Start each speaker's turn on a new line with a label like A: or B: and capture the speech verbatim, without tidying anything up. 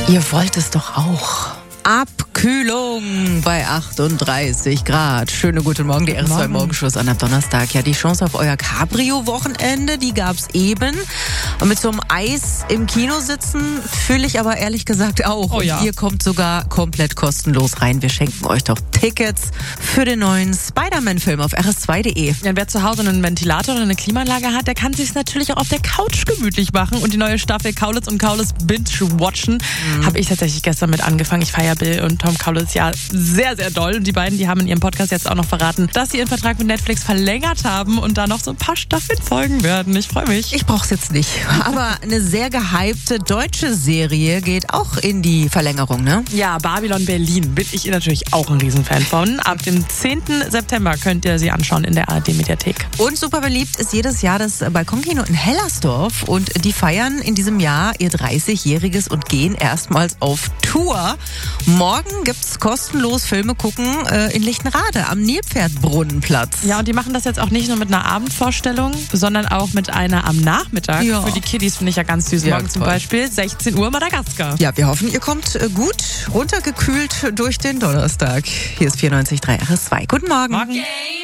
A: Ihr wollt es doch auch. Abkühlung bei achtunddreißig Grad. Schöne guten Morgen, die R S zwei Morgenschluss an einem Donnerstag. Ja, die Chance auf euer Cabrio-Wochenende, die gab's eben. Und mit so einem Eis im Kino sitzen fühle ich aber ehrlich gesagt auch.
B: Oh ja.
A: Und ihr kommt sogar komplett kostenlos rein. Wir schenken euch doch Tickets für den neuen Spider-Man-Film auf r s zwei punkt de.
B: Ja, wer zu Hause einen Ventilator oder eine Klimaanlage hat, der kann sich natürlich auch auf der Couch gemütlich machen und die neue Staffel Kaulitz und Kaulitz binge-watchen. Mhm. Habe ich tatsächlich gestern mit angefangen. Ich feiere Bill und Tom Kaulitz ja sehr, sehr doll. Und die beiden, die haben in ihrem Podcast jetzt auch noch verraten, dass sie ihren Vertrag mit Netflix verlängert haben und da noch so ein paar Staffeln folgen werden. Ich freue mich.
A: Ich brauch's jetzt nicht. Aber eine sehr gehypte deutsche Serie geht auch in die Verlängerung, ne?
B: Ja, Babylon Berlin bin ich natürlich auch ein Riesenfan von. Ab dem zehnten September könnt ihr sie anschauen in der A R D-Mediathek.
A: Und super beliebt ist jedes Jahr das Balkonkino in Hellersdorf. Und die feiern in diesem Jahr ihr dreißigjähriges und gehen erstmals auf Tour. Morgen gibt's kostenlos Filme gucken äh, in Lichtenrade am Nilpferdbrunnenplatz.
B: Ja, und die machen das jetzt auch nicht nur mit einer Abendvorstellung, sondern auch mit einer am Nachmittag.
A: Ja.
B: Für die Kiddies finde ich ja ganz süß.
A: Ja,
B: Morgen zum
A: toll.
B: Beispiel sechzehn Uhr Madagaskar.
A: Ja, wir hoffen, ihr kommt äh, gut runtergekühlt durch den Donnerstag. Hier ist vierundneunzig Komma drei R S zwei. Guten Morgen.
B: Morgen.